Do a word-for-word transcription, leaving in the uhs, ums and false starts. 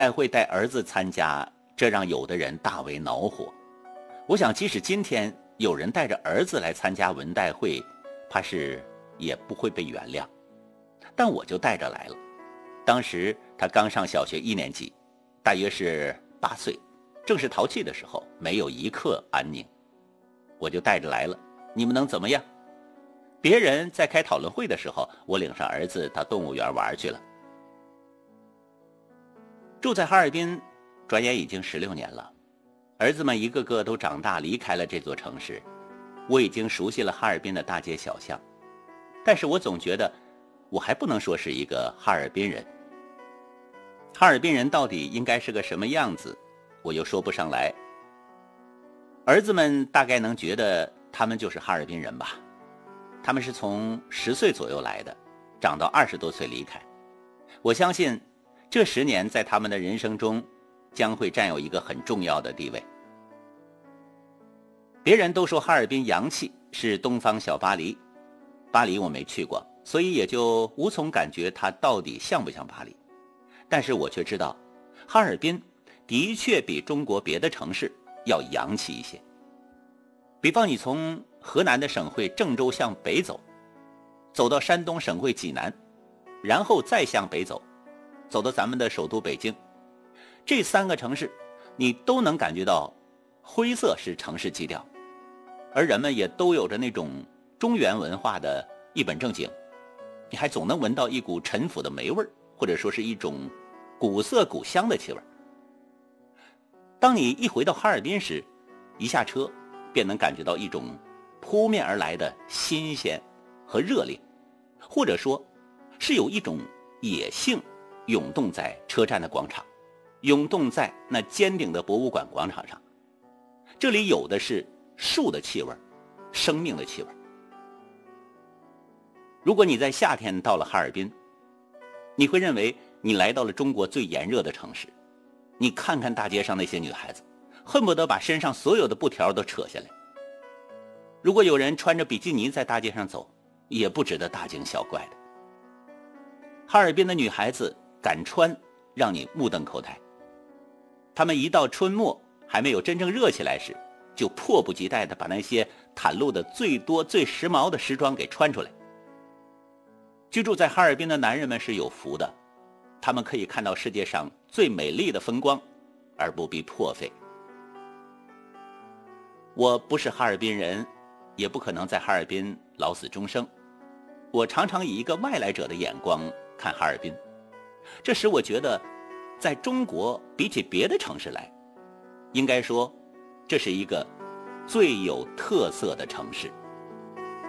带会带儿子参加，这让有的人大为恼火。我想即使今天有人带着儿子来参加文代会，怕是也不会被原谅。但我就带着来了。当时他刚上小学一年级，大约是八岁，正是淘气的时候，没有一刻安宁。我就带着来了，你们能怎么样？别人在开讨论会的时候，我领上儿子到动物园玩去了。住在哈尔滨，转眼已经十六年了，儿子们一个个都长大，离开了这座城市。我已经熟悉了哈尔滨的大街小巷，但是我总觉得我还不能说是一个哈尔滨人。哈尔滨人到底应该是个什么样子，我又说不上来。儿子们大概能觉得他们就是哈尔滨人吧。他们是从十岁左右来的，长到二十多岁离开。我相信这十年在他们的人生中将会占有一个很重要的地位。别人都说哈尔滨洋气，是东方小巴黎。巴黎我没去过，所以也就无从感觉它到底像不像巴黎。但是我却知道，哈尔滨的确比中国别的城市要洋气一些。比方你从河南的省会郑州向北走，走到山东省会济南，然后再向北走，走到咱们的首都北京，这三个城市你都能感觉到灰色是城市基调，而人们也都有着那种中原文化的一本正经，你还总能闻到一股陈腐的霉味，或者说是一种古色古香的气味。当你一回到哈尔滨时，一下车便能感觉到一种扑面而来的新鲜和热烈，或者说是有一种野性涌动在车站的广场，涌动在那尖顶的博物馆广场上。这里有的是树的气味，生命的气味。如果你在夏天到了哈尔滨，你会认为你来到了中国最炎热的城市。你看看大街上那些女孩子，恨不得把身上所有的布条都扯下来。如果有人穿着比基尼在大街上走，也不值得大惊小怪的。哈尔滨的女孩子敢穿，让你目瞪口呆。她们一到春末还没有真正热起来时，就迫不及待地把那些袒露的最多最时髦的时装给穿出来。居住在哈尔滨的男人们是有福的，他们可以看到世界上最美丽的风光，而不必破费。我不是哈尔滨人，也不可能在哈尔滨老死终生。我常常以一个外来者的眼光看哈尔滨，这使我觉得在中国比起别的城市来，应该说这是一个最有特色的城市。